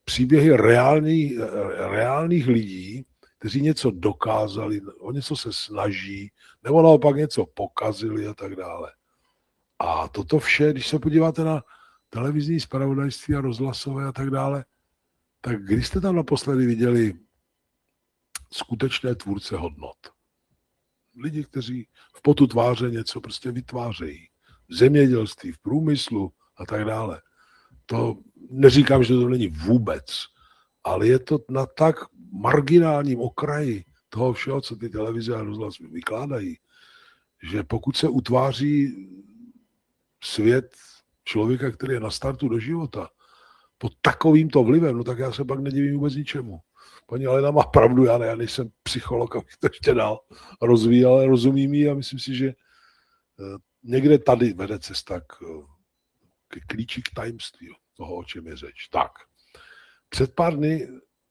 příběhy reálných lidí, kteří něco dokázali, o něco se snaží, nebo naopak něco pokazili a tak dále. A toto vše, když se podíváte na televizní zpravodajství a rozhlasové a tak dále, tak když jste tam naposledy viděli skutečné tvůrce hodnot? Lidi, kteří v potu tváře něco prostě vytvářejí. V zemědělství, v průmyslu a tak dále. To neříkám, že to není vůbec, ale je to na tak marginálním okraji toho všeho, co ty televize a rozhlas vykládají, že pokud se utváří svět člověka, který je na startu do života, pod takovýmto vlivem, no tak já se pak nedivím vůbec ničemu. Paní Alena má pravdu, já nejsem psycholog, abych to ještě dál rozvíjel, ale rozumím jí a myslím si, že někde tady vede cesta k klíči k tajemství toho, o čem je řeč. Tak, před pár dny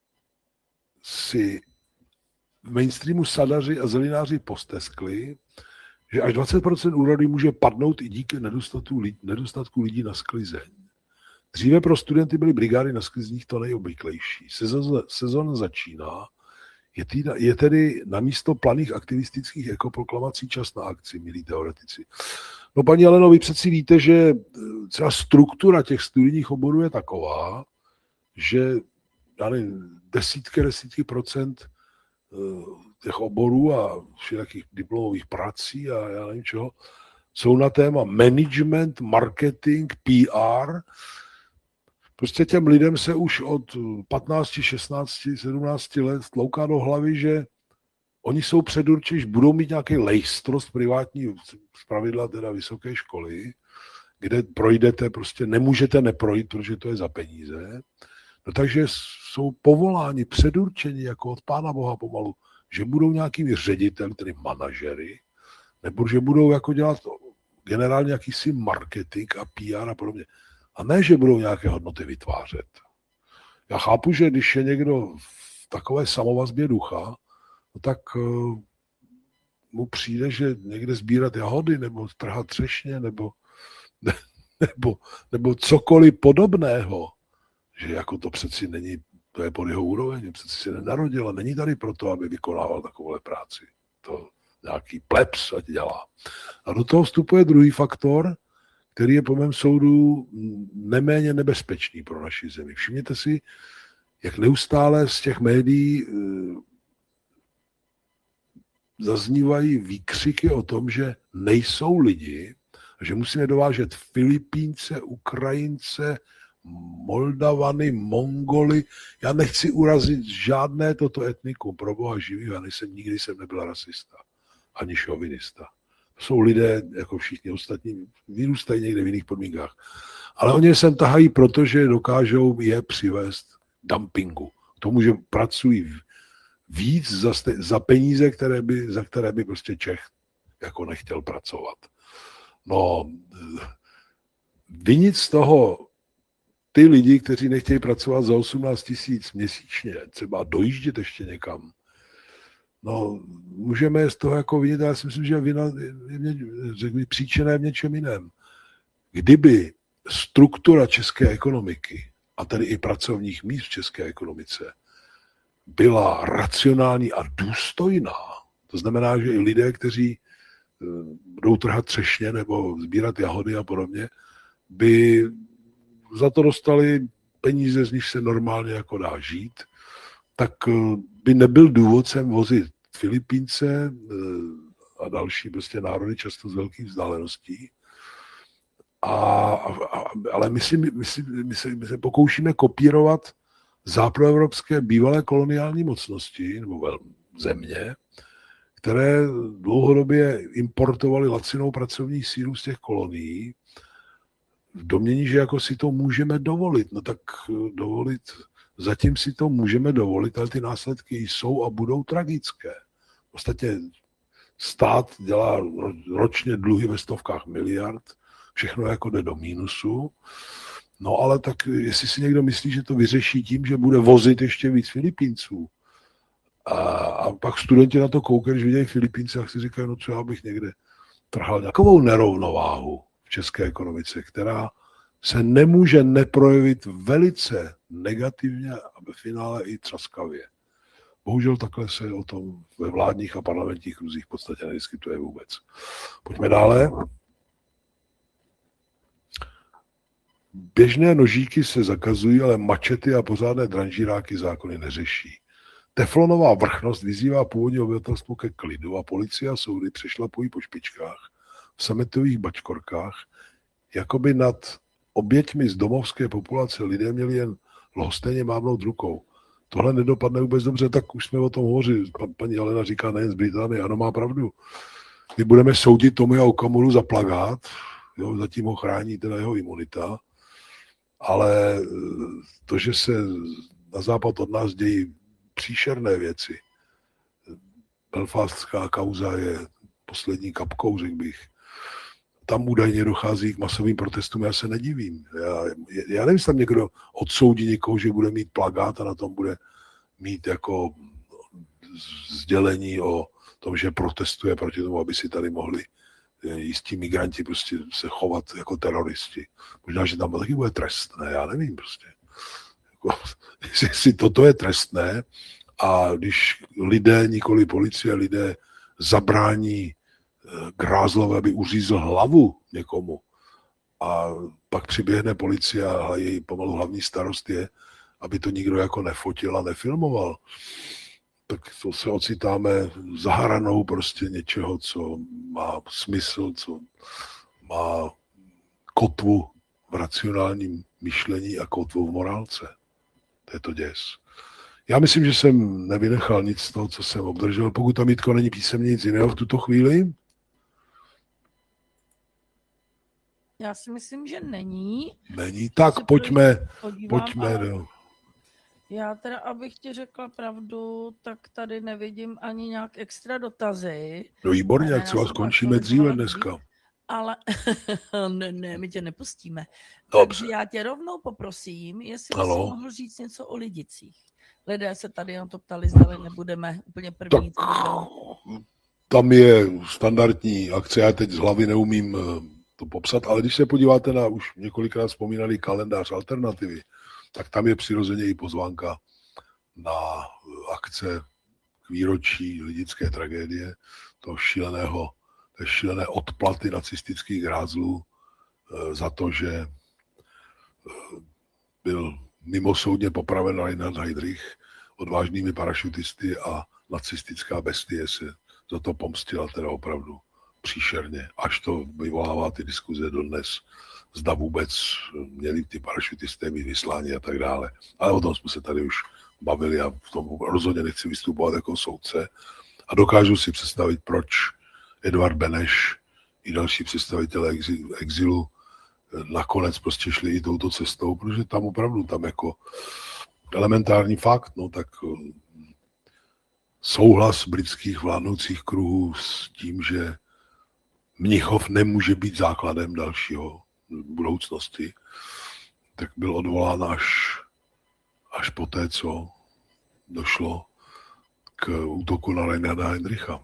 si v mainstreamu sadaři a zelináři posteskli, že až 20% úrody může padnout i díky nedostatku lidí na sklizeň. Dříve pro studenty byly brigády na sklizních to nejobvyklejší. Sezon začíná, je tedy namísto planých aktivistických ekoproklamací čas na akci, milí teoretici. No paní Aleno, vy přeci víte, že celá struktura těch studijních oborů je taková, že desítky procent těch oborů a všelijakých diplomových prací a já nevím čeho, jsou na téma management, marketing, PR. Prostě těm lidem se už od 15, 16, 17 let tlouká do hlavy, že oni jsou předurčeni, že budou mít nějaký lejstrost privátní, zpravidla teda vysoké školy, kde projdete, prostě nemůžete neprojít, protože to je za peníze. No takže jsou povoláni, předurčeni jako od Pána Boha pomalu, že budou nějakými řediteli, tedy manažery, nebo že budou jako dělat generálně jakýsi marketing a PR a podobně. A ne, že budou nějaké hodnoty vytvářet. Já chápu, že když je někdo v takové samovazbě ducha, no tak mu přijde, že někde sbírat jahody, nebo trhat třešně, nebo cokoliv podobného, že jako to přeci není, to je pod jeho úroveň, přeci se nenarodil a není tady proto, aby vykonával takovou práci. To nějaký plebs ať dělá. A do toho vstupuje druhý faktor, který je po mém soudu neméně nebezpečný pro naši zemi. Všimněte si, jak neustále z těch médií zaznívají výkřiky o tom, že nejsou lidi, že musíme dovážet Filipínce, Ukrajince, Moldavany, Mongoly. Já nechci urazit žádné toto etnikum, pro boha živý, já nikdy jsem nebyl rasista, ani šovinista. Jsou lidé, jako všichni ostatní, vyrůstají někde v jiných podmínkách. Ale oni sem tahají, protože dokážou je přivést dumpingu. K tomu, že pracují víc za peníze, za které by prostě Čech jako nechtěl pracovat. No, vinit z toho ty lidi, kteří nechtějí pracovat za 18 000 měsíčně, třeba dojíždět ještě někam, no, můžeme z toho jako vidět, já si myslím, že příčina je v něčem jiném. Kdyby struktura české ekonomiky, a tedy i pracovních míst v české ekonomice, byla racionální a důstojná, to znamená, že i lidé, kteří budou trhat třešně nebo sbírat jahody a podobně, by za to dostali peníze, z nich se normálně jako dá žít, tak by nebyl důvod sem vozit Filipínce a další prostě národy často z velkých vzdáleností. Ale my se pokoušíme kopírovat západoevropské bývalé koloniální mocnosti nebo země, které dlouhodobě importovaly lacinou pracovní sílu z těch kolonií v domnění, že jako si to můžeme dovolit. No tak dovolit, zatím si to můžeme dovolit, ale ty následky jsou a budou tragické. Ostatně stát dělá ročně dluhy ve stovkách miliard, všechno jako jde do mínusu. No ale tak jestli si někdo myslí, že to vyřeší tím, že bude vozit ještě víc Filipínců, a pak studenti na to koukají, když vidějí Filipínce, a si říkají, no co já bych někde trhal nějakou nerovnováhu v české ekonomice, která se nemůže neprojevit velice negativně a ve finále i třaskavě. Bohužel takhle se o tom ve vládních a parlamentních kruzích v podstatě nediskutuje vůbec. Pojďme dále. Běžné nožíky se zakazují, ale mačety a pořádné dranžíráky zákony neřeší. Teflonová vrchnost vyzývá původní obyvatelstvo ke klidu a policie a soudy přešlapují po špičkách v sametových bačkorkách, jakoby nad oběťmi z domovské populace lidé měli jen lhostejně mávnout rukou. Tohle nedopadne vůbec dobře, tak už jsme o tom hovořili. Paní Alena říká nejen z Británie, ano, má pravdu. My budeme soudit Tomia Okamuru za plagát, jo, zatím ho chrání teda jeho imunita, ale to, že se na západ od nás dějí příšerné věci. Belfastská kauza je poslední kapkou, řekl bych. Tam údajně dochází k masovým protestům, já se nedivím. Já nevím, jestli tam někdo odsoudí někoho, že bude mít plakát a na tom bude mít jako sdělení o tom, že protestuje proti tomu, aby si tady mohli jistí migranti prostě se chovat jako teroristi. Možná, že tam taky bude trestné, já nevím prostě. Jako, jestli toto je trestné a když lidé, nikoli policie, lidé zabrání Grázlové, aby uřízl hlavu někomu a pak přiběhne policie a její pomalu hlavní starost je, aby to nikdo jako nefotil a nefilmoval, tak to se ocitáme za hranou prostě něčeho, co má smysl, co má kotvu v racionálním myšlení a kotvu v morálce. To je to děs. Já myslím, že jsem nevynechal nic z toho, co jsem obdržel. Pokud tam Jitko není písemně nic jiného v tuto chvíli. Já si myslím, že není. Není, tak pojďme. Já teda, abych ti řekla pravdu, tak tady nevidím ani nějak extra dotazy. No výborně, jak třeba skončíme dříve dneska. Ale ne, my tě nepustíme. Dobře. Takže já tě rovnou poprosím, jestli bys mohl říct něco o Lidicích. Lidé se tady na to ptali, zdali nebudeme úplně první. Tak tam je standardní akce, já teď z hlavy neumím to popsat, ale když se podíváte na už několikrát vzpomínaný kalendář Alternativy, tak tam je přirozeně i pozvánka na akce k výročí lidické tragédie, toho šílené odplaty nacistických grázlů za to, že byl mimosoudně popraven Reinhard Heydrich odvážnými parašutisty a nacistická bestie se za to pomstila teda opravdu příšerně, až to vyvolává ty diskuze dodnes, zda vůbec měli ty parašutisté mít vyslání a tak dále. Ale o tom jsme se tady už bavili a v tom rozhodně nechci vystupovat jako soudce. A dokážu si představit, proč Edvard Beneš i další představitelé exilu nakonec prostě šli i touto cestou, protože tam opravdu tam jako elementární fakt, no tak souhlas britských vládnoucích kruhů s tím, že Mnichov nemůže být základem dalšího budoucnosti, tak byl odvolán až po té, co došlo k útoku na Reinharda Heydricha.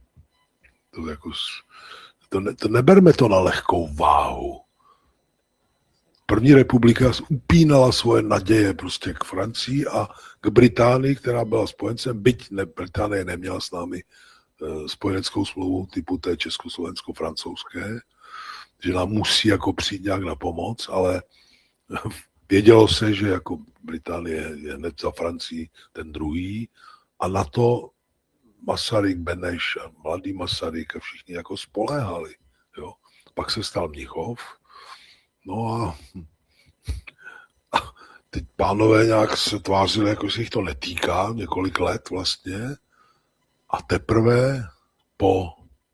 To neberme to na lehkou váhu. První republika upínala svoje naděje prostě k Francii a k Británii, která byla spojencem, byť Británie neměla s námi spojeneckou smlouvu typu té československo-francouzské, že nám musí jako přijít nějak na pomoc, ale vědělo se, že jako Británie je hned za Francii ten druhý a na to Masaryk, Beneš a mladý Masaryk a všichni jako spoléhali. Jo. Pak se stal Mnichov, no a teď pánové nějak se tvářili, jako se jich to netýká, několik let vlastně, a teprve po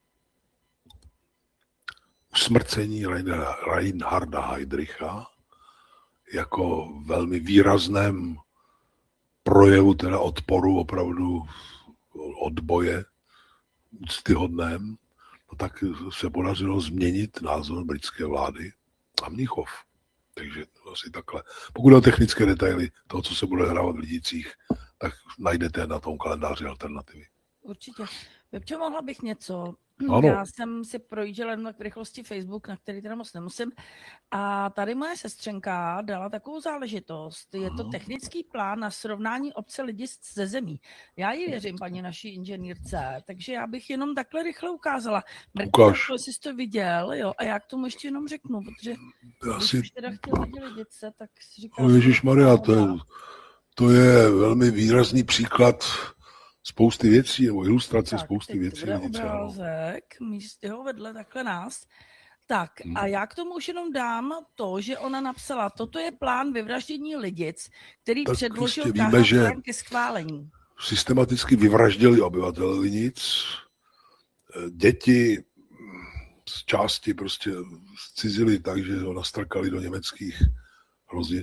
usmrcení Reinharda Heydricha jako velmi výrazném projevu teda odporu opravdu odboje úctyhodném, no tak se podařilo změnit názor britské vlády a Mnichov. Takže asi takhle. Pokud o technické detaily toho, co se bude hrávat v Lidicích, tak najdete na tom kalendáři Alternativy. Určitě. Pepčo, mohla bych něco? Ano. Já jsem si projížděla jen v rychlosti Facebook, na který teda moc nemusím. A tady moje sestřenka dala takovou záležitost. Je to technický plán na srovnání obce lidi ze zemí. Já jí věřím, paní naší inženýrce, takže já bych jenom takhle rychle ukázala. Ukáž. Jestli jsi to viděl, jo, a já k tomu ještě jenom řeknu, protože když už teda chtěl vidět se, tak si říkám... Ježišmarja, to je velmi výrazný příklad spousty věcí, nebo ilustrace tak, spousty věcí. Bude obrázek, místo vedle takhle nás. Tak a já k tomu už jenom dám to, že ona napsala, toto je plán vyvraždění Lidic, který tak předložil prostě víme, že ke schválení. Systematicky vyvraždili obyvatele Linic, děti z části prostě zcizili tak, že ho nastrkali do německých hrozně.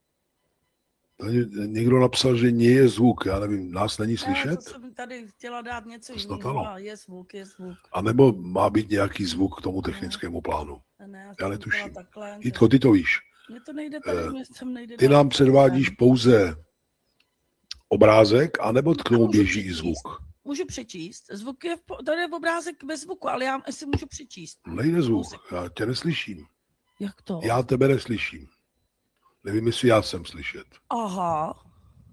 Někdo napsal, že nie je zvuk, já nevím, nás není slyšet? To jsem tady chtěla dát něco jiného, je zvuk. A nebo má být nějaký zvuk k tomu technickému plánu? Ne, já netuším. Takhle, Jitko, ty to víš. Mně to nejde tady, nejde ty nám předvádíš pouze obrázek, anebo k tomu běží i zvuk? Můžu přečíst. Zvuk je, tady je obrázek bez zvuku, ale já si můžu přečíst. Nejde zvuk, já tě neslyším. Jak to? Já tebe neslyším. Nevím, jestli já jsem slyšet. Aha.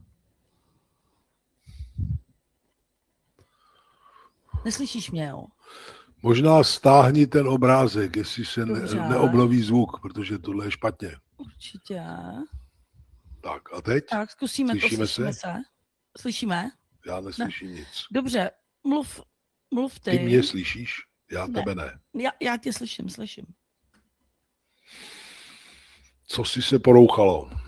Neslyšíš mě, jo? Možná stáhni ten obrázek, jestli se neobnoví zvuk, protože tohle je špatně. Určitě. Tak a teď? Tak zkusíme Slyšíme se. Slyšíme? Já neslyším nic. Dobře, mluv ty. Ty mě slyšíš? Já tebe ne. Já tě slyším. Co jsi se porouchalo?